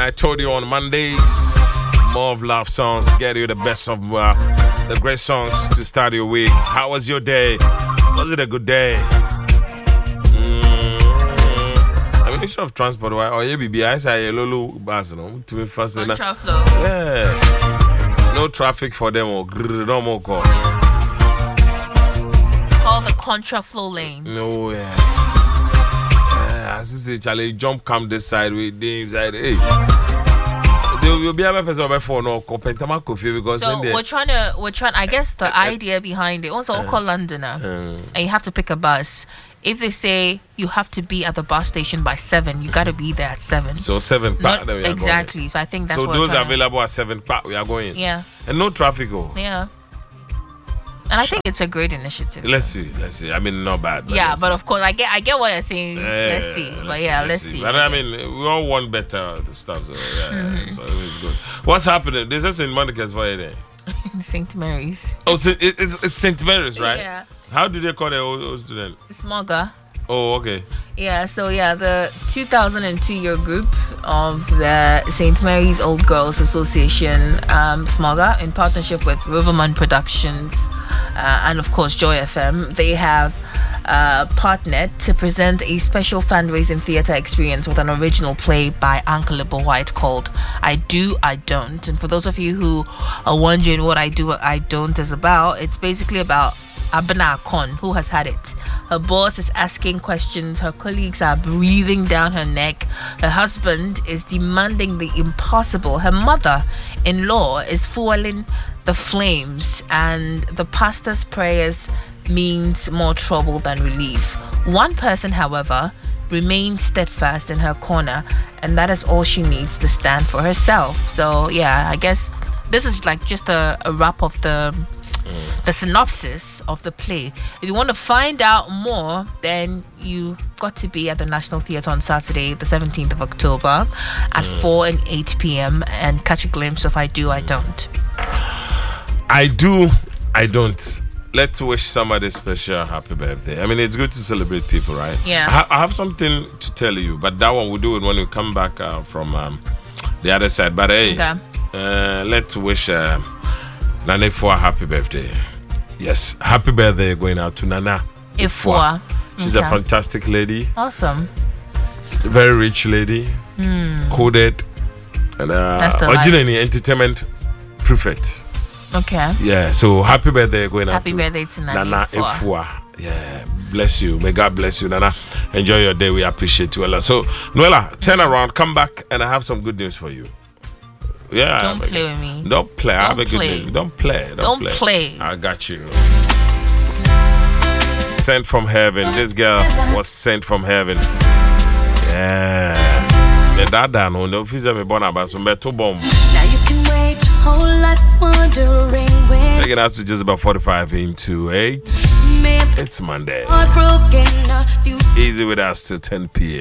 And I told you on Mondays, more of love songs, get you the best of the great songs to start your week. How was your day? Was it a good day? Ministry of Transport, or ABB, I say a Lulu bus, no, to me first. Contraflow. Yeah. No traffic for them, or no more call. Call the contraflow lanes. No, yeah. I see Charlie jump come this side with the inside. Hey. You'll be able to for no compentama coffee because so we're trying. I guess the idea behind it. Also, call Londoner, and you have to pick a bus. If they say you have to be at the bus station by 7, you got to be there at 7. So 7 Not exactly. So I think that's so what those are available at 7. We are going. Yeah. And no traffic. Oh. Yeah. And I think it's a great initiative. Let's see. I mean, not bad. But yeah, but of course, I get what you're saying. Let's see. But yeah, let's see. But I mean, we all want better stuff. So yeah, so it's good. What's happening? This is in Monica's Friday. St. Mary's. Oh, it's St. Mary's, right? Yeah. How do they call the old student? Smoga. Oh, okay. Yeah, so the 2002 year group of the St. Mary's Old Girls Association, Smoga, in partnership with Riverman Productions and of course Joy FM, they have partnered to present a special fundraising theatre experience with an original play by Uncle Libo White called I Do, I Don't. And for those of you who are wondering what I Do, What I Don't is about, it's basically about Abena Akon, who has had it. Her boss is asking questions, her colleagues are breathing down her neck, her husband is demanding the impossible, her mother-in-law is fueling the flames, and the pastor's prayers means more trouble than relief. One person, however, remains steadfast in her corner, and that is all she needs to stand for herself. So yeah, I guess this is like just a wrap of the synopsis of the play. If you want to find out more, then you got to be at the National Theatre on Saturday, the 17th of October at 4 and 8 p.m. and catch a glimpse of I Do, I Don't. I Do, I Don't. Let's wish somebody special happy birthday. I mean, it's good to celebrate people, right? Yeah. I have something to tell you, but that one we'll do it when we come back from the other side. But hey, let's wish Nana Efua happy birthday. Yes, happy birthday going out to Nana Efua. She's a fantastic lady. Awesome. Very rich lady. Coded. And originally entertainment prefect. Okay. Yeah, so happy birthday going out to birthday to Nana Efua. Yeah, bless you. May God bless you, Nana. Enjoy your day. We appreciate you a lot. So, Noella, turn around, come back, and I have some good news for you. Yeah, don't play with me. Don't play. I have a good news. Don't play. Don't play. I got you. Sent from heaven. This girl was sent from heaven. Yeah. The dada no the officer me born about some better bomb. Now you can wait your whole life wondering when. Taking us to just about 45 into 8. It's Monday. Easy with us till 10 p.m.